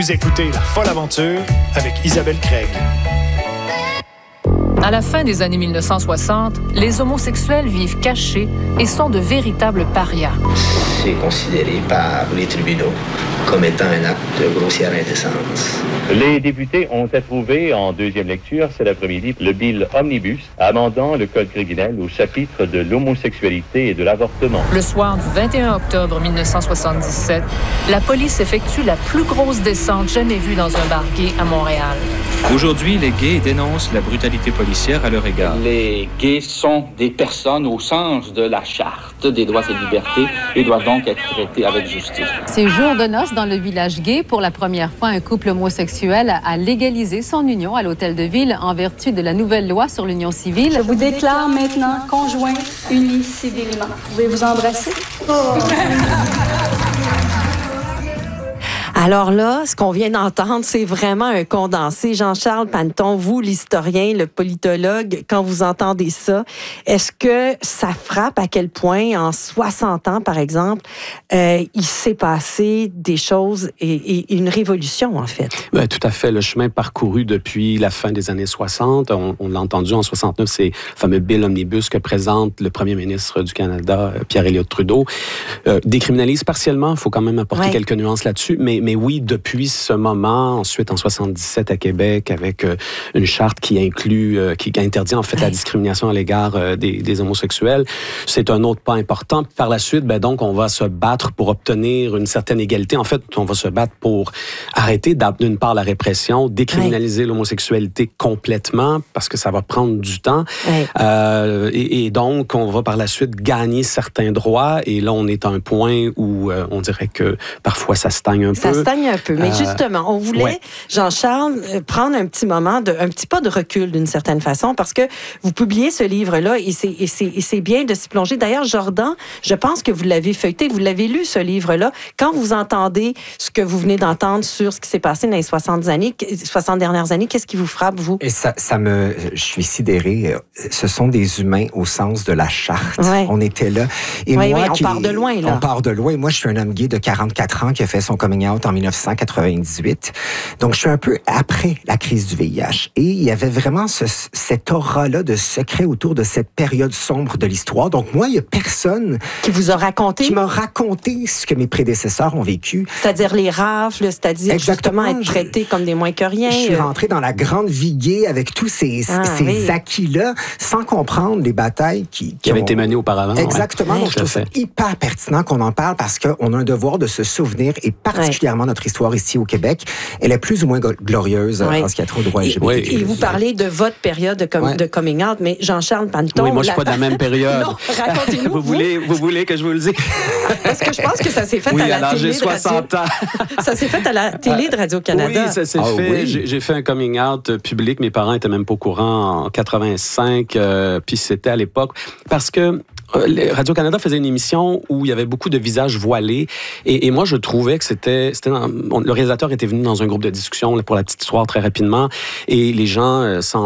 Vous écoutez La Folle Aventure avec Isabelle Craig. À la fin des années 1960, les homosexuels vivent cachés et sont de véritables parias. C'est considéré par les tribunaux comme étant un acte de grossière indécence. Les députés ont approuvé en deuxième lecture cet après-midi le bill Omnibus amendant le code criminel au chapitre de l'homosexualité et de l'avortement. Le soir du 21 octobre 1977, la police effectue la plus grosse descente jamais vue dans un bar gay à Montréal. Aujourd'hui, les gays dénoncent la brutalité policière à leur égard. Les gays sont des personnes au sens de la Charte des droits et libertés et doivent donc être traités avec justice. C'est jour de noces dans le village gay. Pour la première fois, un couple homosexuel a légalisé son union à l'hôtel de ville en vertu de la nouvelle loi sur l'union civile. Je vous déclare maintenant conjoints unis civilement. Vous pouvez vous embrasser? Oh. Alors là, ce qu'on vient d'entendre, c'est vraiment un condensé. Jean-Charles Panneton, vous, l'historien, le politologue, quand vous entendez ça, est-ce que ça frappe à quel point, en 60 ans, par exemple, il s'est passé des choses et une révolution, en fait? Oui, tout à fait. Le chemin parcouru depuis la fin des années 60, on l'a entendu en 69, c'est le fameux Bill Omnibus que présente le premier ministre du Canada, Pierre-Éliott Trudeau. Décriminalise partiellement, il faut quand même apporter quelques nuances là-dessus, mais oui, depuis ce moment, ensuite en 77 à Québec, avec une charte qui inclut, qui interdit en fait la discrimination à l'égard des homosexuels, c'est un autre pas important. Par la suite, donc on va se battre pour obtenir une certaine égalité. En fait, on va se battre pour arrêter d'une part la répression, décriminaliser l'homosexualité complètement, parce que ça va prendre du temps. Et donc, on va par la suite gagner certains droits. Et là, on est à un point où on dirait que parfois ça stagne un peu. Ça stagne un peu. Mais justement, on voulait, Jean-Charles, prendre un petit moment, un petit pas de recul d'une certaine façon, parce que vous publiez ce livre-là et c'est bien de s'y plonger. D'ailleurs, Jordan, je pense que vous l'avez feuilleté, vous l'avez lu, ce livre-là. Quand vous entendez ce que vous venez d'entendre sur ce qui s'est passé dans les 60 dernières années, qu'est-ce qui vous frappe, vous? Et je suis sidéré. Ce sont des humains au sens de la charte. On était là. Et moi, on part de loin, là. On part de loin. Moi, je suis un homme gay de 44 ans qui a fait son coming out en 1998. Donc, je suis un peu après la crise du VIH. Et il y avait vraiment cette aura-là de secret autour de cette période sombre de l'histoire. Donc, moi, il n'y a personne qui vous a raconté, qui m'a raconté ce que mes prédécesseurs ont vécu. C'est-à-dire les rafles, c'est-à-dire justement être traité comme des moins que rien. Je suis rentré dans la grande vie gay avec tous ces acquis-là, sans comprendre les batailles qui avaient été menées auparavant. Exactement. Donc, je trouve ça hyper pertinent qu'on en parle parce qu'on a un devoir de se souvenir, et particulièrement notre histoire ici au Québec, elle est plus ou moins glorieuse parce qu'il y a trop de droits LGBT. Et vous parlez de votre période de coming out, mais Jean-Charles Panneton... Oui, moi, je ne suis pas de la même période. Non, racontez-nous. Vous voulez que je vous le dise? Parce que je pense que ça s'est fait à la télé. J'ai 60 ans. Ça s'est fait à la télé de Radio-Canada. Oui, ça s'est fait. Oui. J'ai fait un coming out public. Mes parents n'étaient même pas au courant en 85. Puis c'était à l'époque. Parce que Radio-Canada faisait une émission où il y avait beaucoup de visages voilés. Et moi, je trouvais que le réalisateur était venu dans un groupe de discussion pour la petite histoire très rapidement. Et les gens